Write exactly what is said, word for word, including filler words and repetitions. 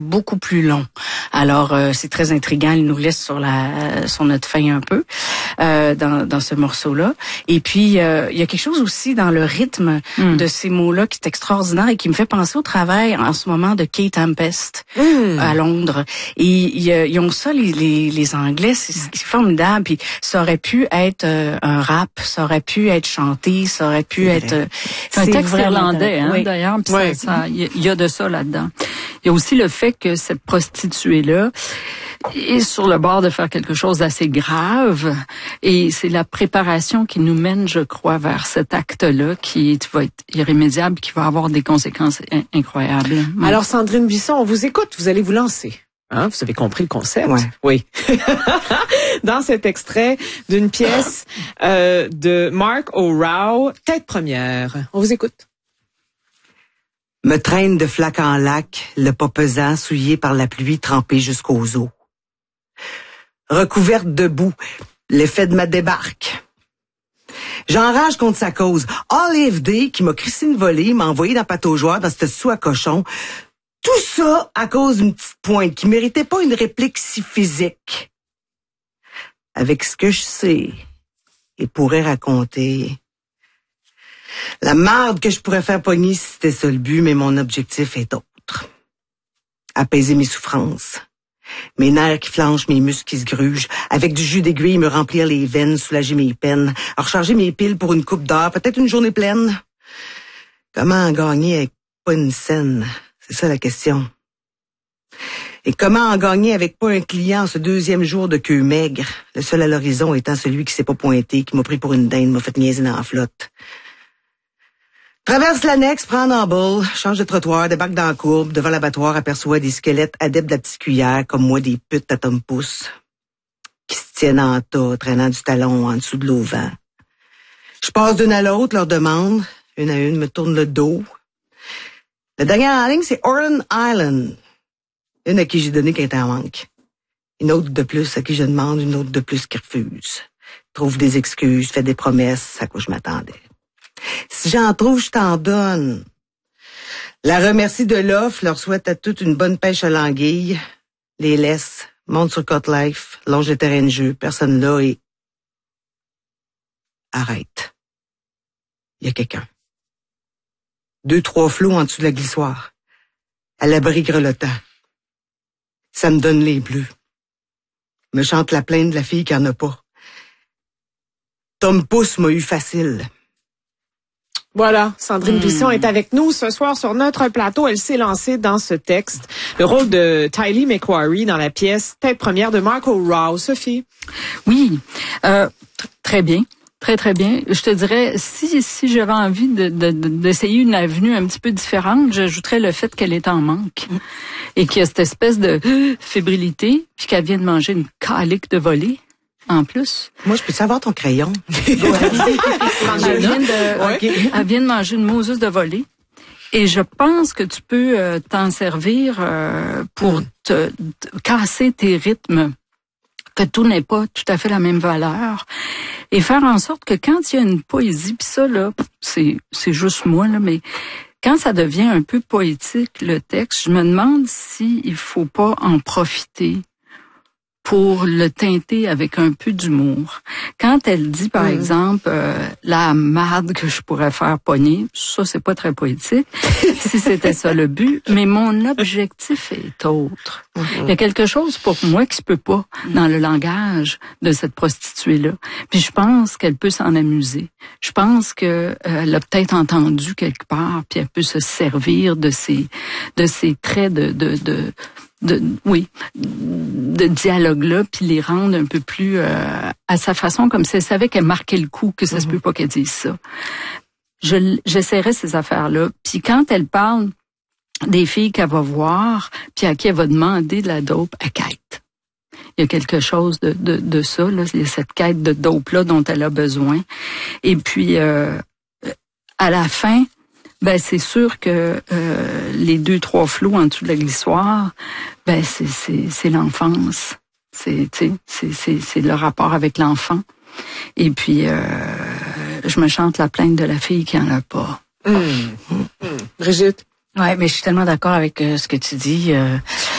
beaucoup plus long. Alors euh, c'est très intriguant, il nous laisse sur la sur notre faim un peu euh, dans dans ce morceau-là. Et puis euh, il y a quelque chose aussi dans le rythme mm. de ces mots-là qui est extraordinaire et qui me fait penser au travail en ce moment de Kate Tempest mm. à Londres. Et ils, ils ont ça les les, les Anglais, c'est, c'est formidable. Puis ça aurait pu être euh, un rap, ça aurait pu être chanté, ça aurait pu c'est être. Euh, c'est un texte irlandais, hein, oui. d'ailleurs. Puis oui. ça, il y a de ça là-dedans. Il y a aussi le fait que cette prostituée-là est sur le bord de faire quelque chose d'assez grave. Et c'est la préparation qui nous mène, je crois, vers cet acte-là qui va être irrémédiable, qui va avoir des conséquences incroyables. Alors, Sandrine Buisson, on vous écoute. Vous allez vous lancer. Hein, vous avez compris le concept? Ouais. Oui. Dans cet extrait d'une pièce euh, de Mark O'Rourke, Tête première. On vous écoute. Me traîne de flac en lac, le pas pesant, souillé par la pluie, trempé jusqu'aux os. Recouverte de boue, l'effet de ma débarque. J'enrage contre sa cause. Olive Day, qui m'a crissé une volée, m'a envoyé dans pataugeoire dans cette sou à cochon. Tout ça à cause d'une petite pointe qui méritait pas une réplique si physique. Avec ce que je sais et pourrais raconter... La merde que je pourrais faire pogner si c'était ça le but, mais mon objectif est autre. Apaiser mes souffrances. Mes nerfs qui flanchent, mes muscles qui se grugent. Avec du jus d'aiguille, me remplir les veines, soulager mes peines. Recharger mes piles pour une coupe d'heure, peut-être une journée pleine. Comment en gagner avec pas une scène? C'est ça la question. Et comment en gagner avec pas un client ce deuxième jour de queue maigre? Le seul à l'horizon étant celui qui s'est pas pointé, qui m'a pris pour une dinde, m'a fait niaiser dans la flotte. Traverse l'annexe, prends en boule, change de trottoir, débarque dans la courbe, devant l'abattoir, aperçoit des squelettes adeptes de la petite cuillère, comme moi des putes à tom-pouce, qui se tiennent en tas, traînant du talon en dessous de l'auvent. Je passe d'une à l'autre, leur demande, une à une, me tourne le dos. La dernière en ligne, c'est Orland Island. Une à qui j'ai donné qu'elle était en manque. Une autre de plus à qui je demande, une autre de plus qui refuse. Trouve des excuses, fait des promesses, à quoi je m'attendais. Si j'en trouve, je t'en donne. La remercie de l'offre, leur souhaite à toutes une bonne pêche à l'anguille, les laisse, monte sur Cotlife, longe le terrain de jeu, personne là et... Arrête. Il y a quelqu'un. Deux, trois flots en dessous de la glissoire. À l'abri grelottant. Ça me donne les bleus. Me chante la plainte de la fille qui en a pas. Tom Pouce m'a eu facile. Voilà, Sandrine mmh. Buisson est avec nous ce soir sur notre plateau. Elle s'est lancée dans ce texte. Le rôle de Tylee McQuarrie dans la pièce Tête première de Mark O'Rourke. Sophie? Oui, euh, t- très bien. Très, très bien. Je te dirais, si si j'avais envie de, de, de d'essayer une avenue un petit peu différente, j'ajouterais le fait qu'elle est en manque mmh. et qu'il y a cette espèce de fébrilité, puis qu'elle vient de manger une calique de volée. En plus. Moi, je peux savoir ton crayon? Ouais. elle, vient de, ouais. okay. elle vient de manger une mousseuse de volée. Et je pense que tu peux euh, t'en servir euh, pour te, te casser tes rythmes, que tout n'est pas tout à fait la même valeur. Et faire en sorte que quand il y a une poésie, puis ça, là, c'est, c'est juste moi, là, mais quand ça devient un peu poétique, le texte, je me demande s'il faut pas en profiter pour le teinter avec un peu d'humour. Quand elle dit, par mmh. exemple, euh, la marde que je pourrais faire pogner, ça, c'est pas très poétique, si c'était ça le but, mais mon objectif est autre. Mmh. Il y a quelque chose pour moi qui se peut pas dans le langage de cette prostituée-là. Puis je pense qu'elle peut s'en amuser. Je pense que euh, elle a peut-être entendu quelque part, puis elle peut se servir de ces, de ces traits de, de, de de oui de dialogue-là, puis les rendre un peu plus euh, à sa façon, comme si elle savait qu'elle marquait le coup, que ça mm-hmm. se peut pas qu'elle dise ça. Je j'essaierai ces affaires-là. Puis quand elle parle des filles qu'elle va voir, puis à qui elle va demander de la dope, elle quête. Il y a quelque chose de de, de ça, là, il y a cette quête de dope-là dont elle a besoin. Et puis euh, à la fin, ben c'est sûr que euh, les deux trois flots en dessous de la glissoire, ben c'est c'est c'est l'enfance, c'est tu sais c'est c'est c'est le rapport avec l'enfant. Et puis euh, je me chante la plainte de la fille qui en a pas. Mmh. Mmh. Brigitte? Ouais, mais je suis tellement d'accord avec euh, ce que tu dis. Euh,